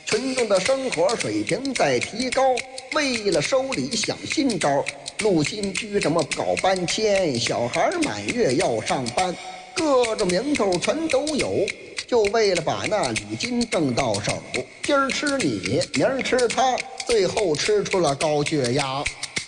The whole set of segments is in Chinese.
群众的生活水平在提高，为了收礼想新招，陆新区什么搞搬迁，小孩满月要上班，各种名头全都有，就为了把那礼金挣到手。今儿吃你，明儿吃他，最后吃出了高血压。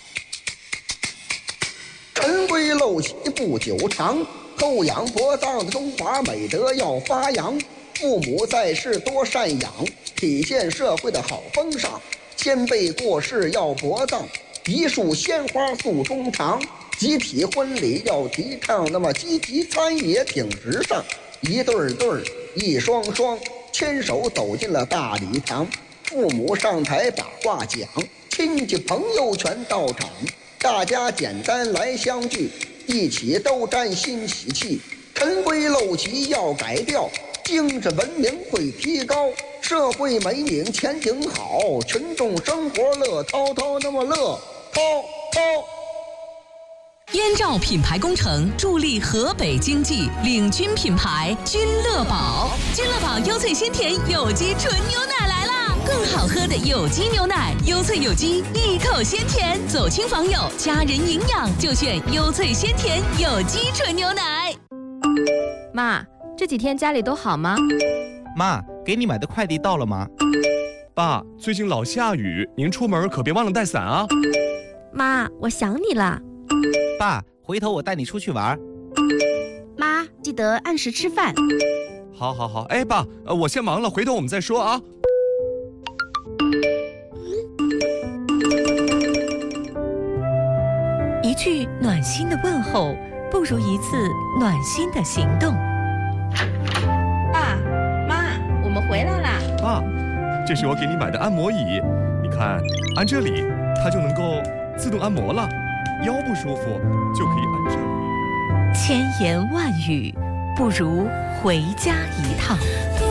陈规陋习不久长，厚养薄葬的中华美德要发扬。父母在世多赡养，体现社会的好风尚。先辈过世要薄葬，一束鲜花诉衷肠。集体婚礼要提倡，那么积极参与也挺时尚。一对儿对儿，一双双，牵手走进了大礼堂。父母上台把话讲，亲戚朋友全到场，大家简单来相聚，一起都沾新喜气。陈规陋习要改掉，精神文明会提高，社会美景前景好，群众生活乐滔滔，那么乐滔滔。 燕赵品牌工程助力河北经济，领军品牌君乐宝。君乐宝优萃鲜甜有机纯牛奶来啦！更好喝的有机牛奶，优萃有机，一口鲜甜，走亲访友，家人营养就选优萃鲜甜有机纯牛奶。 妈，这几天家里都好吗？ 妈，给你买的快递到了吗？ 爸，最近老下雨，您出门可别忘了带伞啊。 妈，我想你了。 爸，回头我带你出去玩。 妈，记得按时吃饭。 好，哎，爸，我先忙了，回头我们再说啊。 一句暖心的问候，不如一次暖心的行动。 爸妈，我们回来啦。 爸，这是我给你买的按摩椅，你看，按这里，它就能够自动按摩了。腰不舒服就可以按这里。 千言万语不如回家一趟。